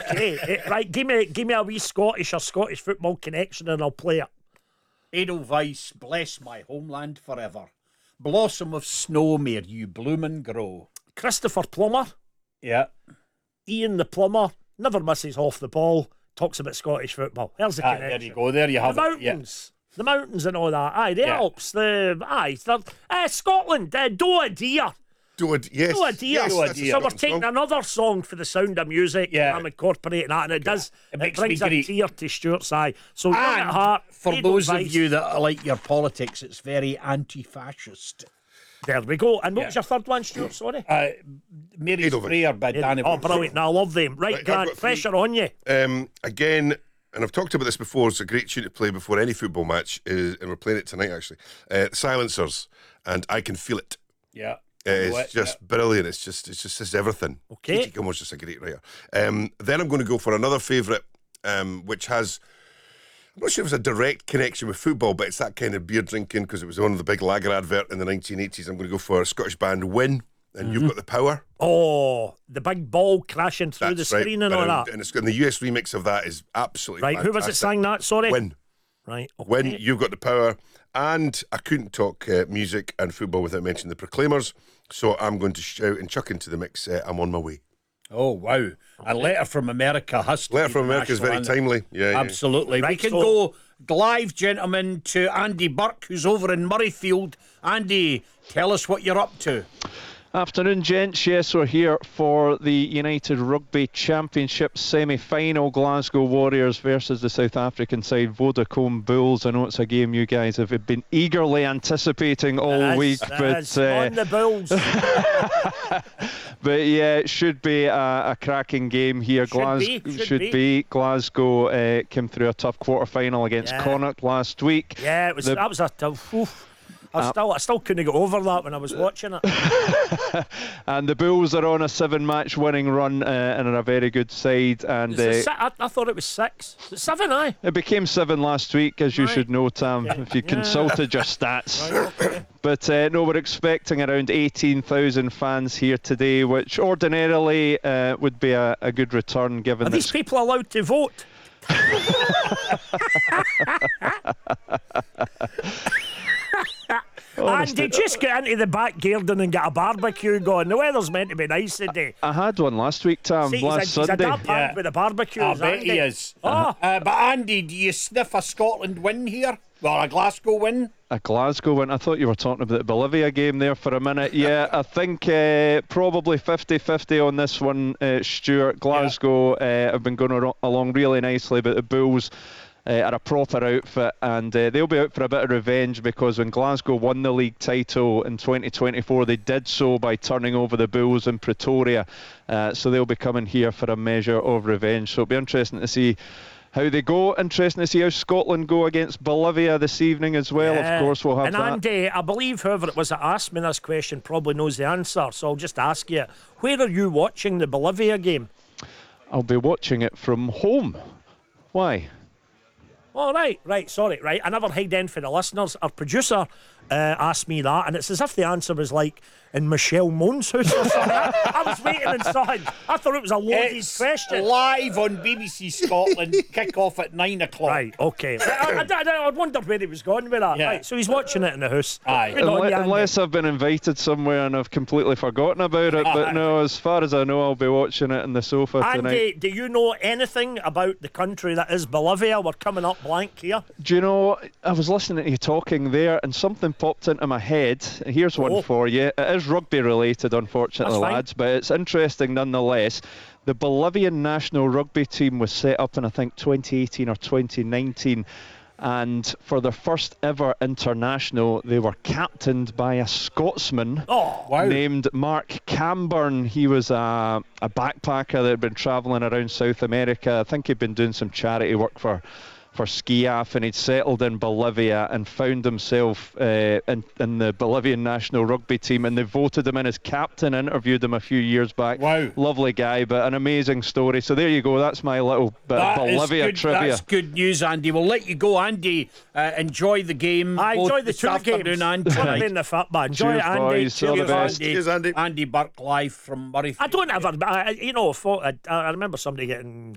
Okay, right. Give me a wee Scottish or Scottish football connection, and I'll play it. Edelweiss, bless my homeland forever. Blossom of snow, may you bloom and grow. Christopher Plummer. Yeah. Ian the Plumber never misses off the ball. Talks about Scottish football. There's the connection. There you go. There you have the it. mountains. The mountains and all that. Aye, the Alps. Scotland. Do a deer. Do a deer. Yes, so we're taking another song for the Sound of Music. Yeah. I'm incorporating that, and it does. It makes brings me a great. tear to Stuart's eye. So young at And heart. for those Edelweiss. of you that like your politics, it's very anti-fascist. There we go. And what was your third one, Stuart? Sorry. Mary's Edelweiss. Prayer by Danny. Oh, brilliant. No, I love them. Right, I've Grant, got three. pressure on you. Again, and I've talked about this before, it's a great tune to play before any football match, and we're playing it tonight actually. Silencers, and I Can Feel It. Yeah. It's just brilliant. It's just everything. Okay. T.T. Gilmore's just a great writer. Then I'm going to go for another favourite, which has, I'm not sure if it's a direct connection with football, but it's that kind of beer drinking because it was on the big lager advert in the 1980s. I'm going to go for a Scottish band, Win, and You've Got the Power. Oh, the big ball crashing through That's the screen right. and all that. And the US remix of that is absolutely Right, fantastic. who was it sang that? Sorry. Win. Right. Okay. When You've Got the Power. And I couldn't talk music and football without mentioning the Proclaimers. So I'm going to shout and chuck into the mix, I'm on my way. Oh, wow. A Letter from America has to Letter be from the America is national very anthem. timely. Yeah. Absolutely. Right, we can so- go live, gentlemen, to Andy Burke, who's over in Murrayfield. Andy, tell us what you're up to. Afternoon, gents. Yes, we're here for the United Rugby Championship semi-final. Glasgow Warriors versus the South African side, Vodacom Bulls. I know it's a game you guys have been eagerly anticipating all week, but on the Bulls. but yeah, it should be a cracking game here. Should be. Glasgow came through a tough quarter-final against Connacht last week. Yeah, that was a tough. Oof. I still couldn't get over that when I was watching it. And the Bulls are on a 7-match winning run and are a very good side. And I thought it was 6. It's 7, aye. It became 7 last week, as you should know, Tam, if you consulted your stats. Right, okay. But no, we're expecting around 18,000 fans here today, which ordinarily would be a good return given Are these people allowed to vote? Andy, just get into the back garden and get a barbecue going. The weather's meant to be nice today. I had one last week, Tam, last He's a Sunday. dab hand with the barbecue. I bet he is. Oh. But Andy, do you sniff a Scotland win here? Well, a Glasgow win? A Glasgow win. I thought you were talking about the Bolivia game there for a minute. Yeah, I think probably 50-50 on this one, Stuart. Glasgow have been going along really nicely, but the Bulls are a proper outfit, and they'll be out for a bit of revenge, because when Glasgow won the league title in 2024, they did so by turning over the Bulls in Pretoria. So they'll be coming here for a measure of revenge. So it'll be interesting to see how they go. Interesting to see how Scotland go against Bolivia this evening as well. Of course, we'll have and that. Andy, I believe whoever it was that asked me this question probably knows the answer, so I'll just ask you, where are you watching the Bolivia game? I'll be watching it from home. Why? Oh, right, sorry, right. I never hide in for the listeners. Our producer asked me that, and it's as if the answer was like in Michelle Moan's house or something. I was waiting and something. I thought it was a loaded question. Live on BBC Scotland, kick off at 9 o'clock. Right, okay. I wondered where he was going with that. Yeah. Right, so he's watching it in the house. Aye. Good on you, Andy. Unless I've been invited somewhere and I've completely forgotten about it. But no, as far as I know, I'll be watching it in the sofa tonight. Andy, do you know anything about the country that is Bolivia? We're coming up blank here. Do you know, I was listening to you talking there and something popped into my head. Here's one for you. It is rugby related, unfortunately, lads, but it's interesting nonetheless. The Bolivian national rugby team was set up in, I think, 2018 or 2019. And for their first ever international, they were captained by a Scotsman named Mark Camburn. He was a backpacker that had been travelling around South America. I think he'd been doing some charity work for Skiaf, and he'd settled in Bolivia and found himself in the Bolivian national rugby team, and they voted him in as captain. Interviewed him a few years back. Wow. Lovely guy, but an amazing story. So there you go, that's my little bit of Bolivia trivia. That's good news, Andy. We'll let you go, Andy. Enjoy the game. I enjoy the this two afternoon games. and Put him tonight. in the fat man. Enjoy Cheers, it, Andy. boys. All the best. Andy. Cheers, Andy. Andy Burke live from Murrayfield. I don't ever, I remember somebody getting